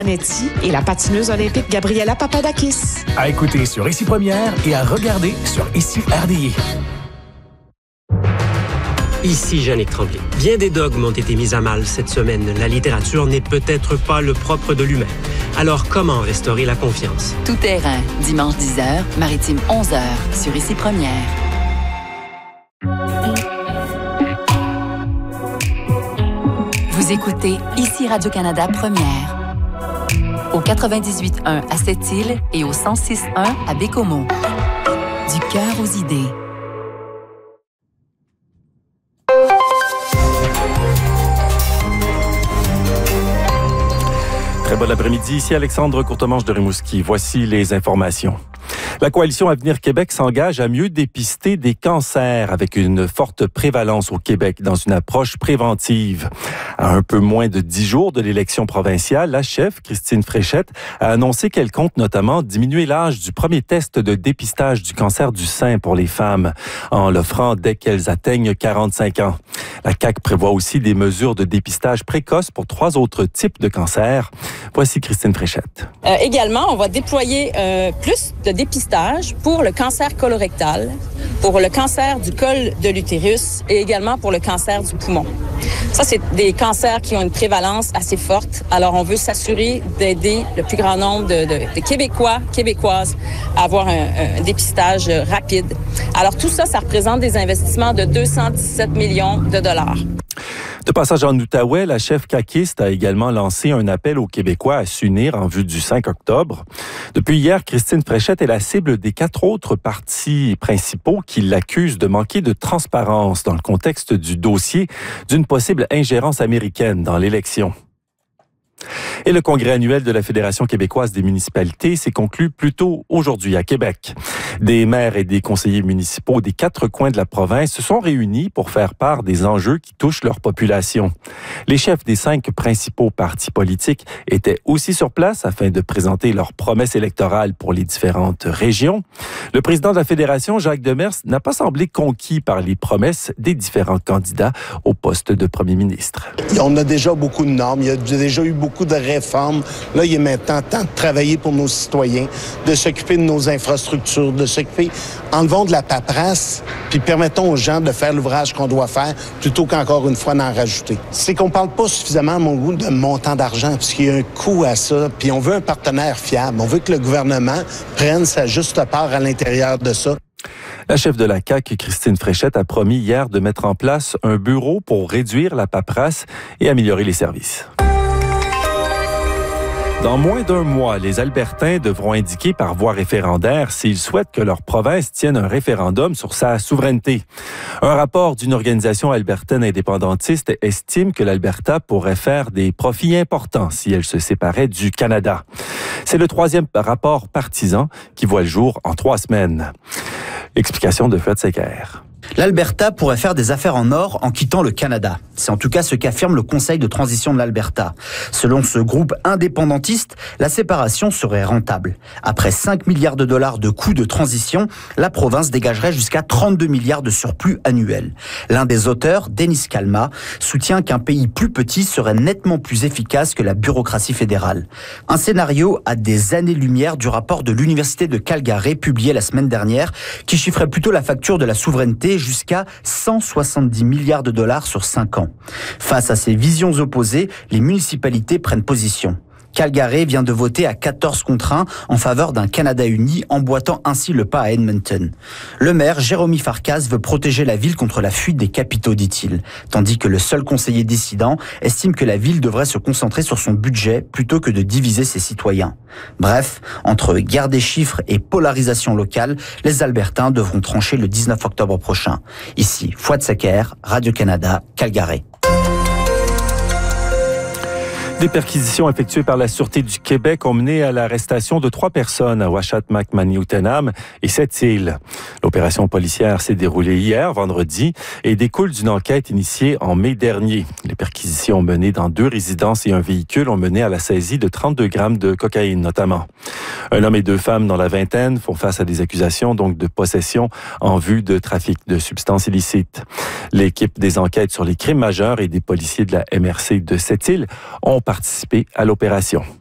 Netti et la patineuse olympique Gabriela Papadakis. À écouter sur Ici Première et à regarder sur Ici RDI. Ici Jannick Tremblay. Bien des dogmes ont été mis à mal cette semaine. La littérature n'est peut-être pas le propre de l'humain. Alors comment restaurer la confiance? Tout terrain, dimanche 10h, maritime 11h, sur Ici Première. Vous écoutez Ici Radio-Canada Première. Au 98.1 à Sept-Îles et au 106.1 à Bécomo. Du cœur aux idées. Très bon après-midi, ici Alexandre Courtemanche de Rimouski. Voici les informations. La Coalition Avenir Québec s'engage à mieux dépister des cancers avec une forte prévalence au Québec dans une approche préventive. À un peu moins de 10 jours de l'élection provinciale, la chef, Christine Fréchette, a annoncé qu'elle compte notamment diminuer l'âge du premier test de dépistage du cancer du sein pour les femmes, en l'offrant dès qu'elles atteignent 45 ans. La CAQ prévoit aussi des mesures de dépistage précoce pour 3 autres types de cancers. Voici Christine Fréchette. Également, on va déployer plus de dépistage pour le cancer colorectal, pour le cancer du col de l'utérus et également pour le cancer du poumon. Ça, c'est des cancers qui ont une prévalence assez forte. Alors, on veut s'assurer d'aider le plus grand nombre de Québécois, Québécoises à avoir un dépistage rapide. Alors, tout ça, ça représente des investissements de 217 millions de dollars. De passage en Outaouais, la chef caquiste a également lancé un appel aux Québécois à s'unir en vue du 5 octobre. Depuis hier, Christine Fréchette est la cible des 4 autres partis principaux qui l'accusent de manquer de transparence dans le contexte du dossier d'une possible ingérence américaine dans l'élection. Et le congrès annuel de la Fédération québécoise des municipalités s'est conclu plus tôt aujourd'hui à Québec. Des maires et des conseillers municipaux des 4 coins de la province se sont réunis pour faire part des enjeux qui touchent leur population. Les chefs des 5 principaux partis politiques étaient aussi sur place afin de présenter leurs promesses électorales pour les différentes régions. Le président de la Fédération, Jacques Demers, n'a pas semblé conquis par les promesses des différents candidats au poste de premier ministre. On a déjà beaucoup de normes, il y a déjà eu beaucoup de réformes. Là, il est maintenant temps de travailler pour nos citoyens, de s'occuper de nos infrastructures, de s'occuper, enlevons de la paperasse, puis permettons aux gens de faire l'ouvrage qu'on doit faire, plutôt qu'encore une fois d'en rajouter. C'est qu'on parle pas suffisamment, à mon goût, de montant d'argent, puisqu'il y a un coût à ça, puis on veut un partenaire fiable. On veut que le gouvernement prenne sa juste part à l'intérieur de ça. La chef de la CAQ, Christine Fréchette, a promis hier de mettre en place un bureau pour réduire la paperasse et améliorer les services. Dans moins d'un mois, les Albertains devront indiquer par voie référendaire s'ils souhaitent que leur province tienne un référendum sur sa souveraineté. Un rapport d'une organisation albertaine indépendantiste estime que l'Alberta pourrait faire des profits importants si elle se séparait du Canada. C'est le 3e rapport partisan qui voit le jour en 3 semaines. Explication de Fred Secker. L'Alberta pourrait faire des affaires en or en quittant le Canada. C'est en tout cas ce qu'affirme le Conseil de transition de l'Alberta. Selon ce groupe indépendantiste, la séparation serait rentable. Après 5 milliards de dollars de coûts de transition, la province dégagerait jusqu'à 32 milliards de surplus annuels. L'un des auteurs, Denis Kalma, soutient qu'un pays plus petit serait nettement plus efficace que la bureaucratie fédérale. Un scénario à des années-lumière du rapport de l'Université de Calgary publié la semaine dernière, qui chiffrait plutôt la facture de la souveraineté jusqu'à 170 milliards de dollars sur 5 ans. Face à ces visions opposées, les municipalités prennent position. Calgary vient de voter à 14 contre 1 en faveur d'un Canada uni, emboîtant ainsi le pas à Edmonton. Le maire, Jérémy Farkas, veut protéger la ville contre la fuite des capitaux, dit-il, tandis que le seul conseiller dissident estime que la ville devrait se concentrer sur son budget plutôt que de diviser ses citoyens. Bref, entre guerre des chiffres et polarisation locale, les Albertains devront trancher le 19 octobre prochain. Ici, Fouad Secker, Radio-Canada, Calgary. Des perquisitions effectuées par la Sûreté du Québec ont mené à l'arrestation de 3 personnes à Ouachat-Macmanioutenam et Sept-Îles. L'opération policière s'est déroulée hier, vendredi, et découle d'une enquête initiée en mai dernier. Les perquisitions menées dans 2 résidences et un véhicule ont mené à la saisie de 32 grammes de cocaïne, notamment. Un homme et 2 femmes dans la vingtaine font face à des accusations donc de possession en vue de trafic de substances illicites. L'équipe des enquêtes sur les crimes majeurs et des policiers de la MRC de Sept-Îles ont participé à l'opération.